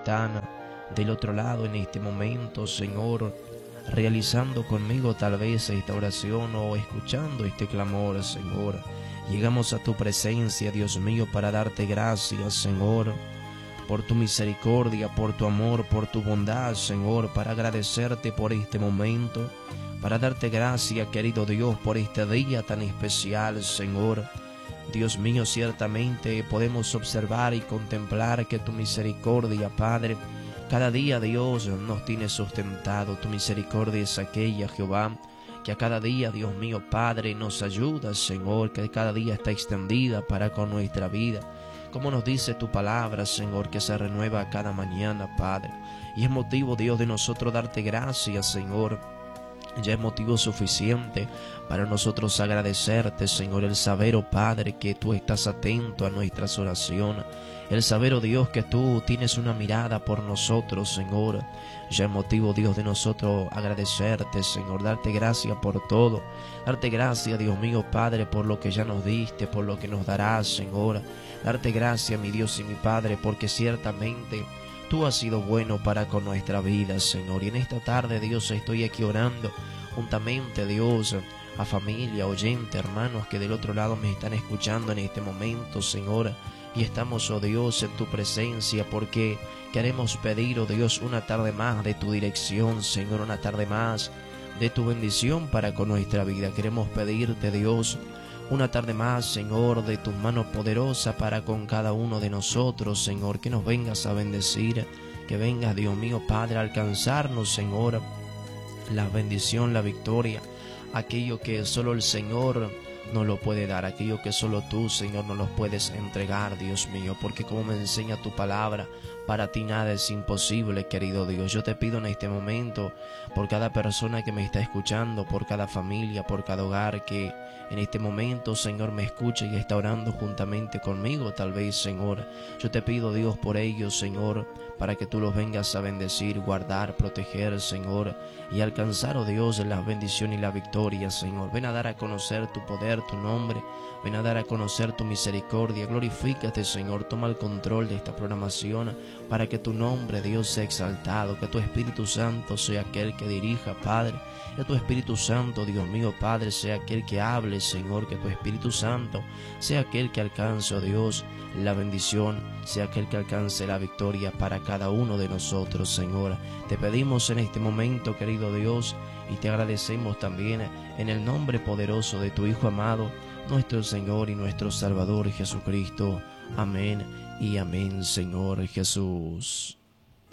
están del otro lado en este momento, Señor, realizando conmigo tal vez esta oración o escuchando este clamor, Señor. Llegamos a tu presencia, Dios mío, para darte gracias, Señor, por tu misericordia, por tu amor, por tu bondad, Señor, para agradecerte por este momento, para darte gracias, querido Dios, por este día tan especial, Señor. Dios mío, ciertamente podemos observar y contemplar que tu misericordia, Padre, cada día, Dios, nos tiene sustentado. Tu misericordia es aquella, Jehová, que a cada día, Dios mío, Padre, nos ayuda, Señor, que cada día está extendida para con nuestra vida. Como nos dice tu palabra, Señor, que se renueva cada mañana, Padre. Y es motivo, Dios, de nosotros darte gracias, Señor. Ya es motivo suficiente para nosotros agradecerte, Señor, el saber, oh Padre, que tú estás atento a nuestras oraciones, el saber, oh Dios, que tú tienes una mirada por nosotros, Señor. Ya es motivo, Dios, de nosotros agradecerte, Señor, darte gracias por todo, darte gracias, Dios mío, Padre, por lo que ya nos diste, por lo que nos darás, Señor, darte gracias, mi Dios y mi Padre, porque ciertamente tú has sido bueno para con nuestra vida, Señor. Y en esta tarde, Dios, estoy aquí orando juntamente, Dios, a familia, oyente, hermanos que del otro lado me están escuchando en este momento, Señor. Y estamos, oh Dios, en tu presencia porque queremos pedir, oh Dios, una tarde más de tu dirección, Señor, una tarde más de tu bendición para con nuestra vida. Queremos pedirte, Dios, una tarde más, Señor, de tu mano poderosa para con cada uno de nosotros, Señor, que nos vengas a bendecir, que vengas, Dios mío, Padre, a alcanzarnos, Señor, la bendición, la victoria, aquello que solo el Señor nos lo puede dar, aquello que solo tú, Señor, nos lo puedes entregar, Dios mío, porque como me enseña tu palabra, para ti nada es imposible, querido Dios. Yo te pido en este momento, por cada persona que me está escuchando, por cada familia, por cada hogar que en este momento, Señor, me escuche y está orando juntamente conmigo, tal vez, Señor. Yo te pido, Dios, por ellos, Señor, para que tú los vengas a bendecir, guardar, proteger, Señor, y alcanzar, oh Dios, la bendición y la victoria, Señor. Ven a dar a conocer tu poder, tu nombre, ven a dar a conocer tu misericordia. Glorifícate, Señor, toma el control de esta programación para que tu nombre, Dios, sea exaltado, que tu Espíritu Santo sea aquel que dirija, Padre, que tu Espíritu Santo, Dios mío, Padre, sea aquel que hable, Señor, que tu Espíritu Santo sea aquel que alcance, oh Dios, la bendición, sea aquel que alcance la victoria para cada uno de nosotros, Señor. Te pedimos en este momento, querido Dios, y te agradecemos también en el nombre poderoso de tu Hijo amado, nuestro Señor y nuestro Salvador Jesucristo. Amén y amén, Señor Jesús.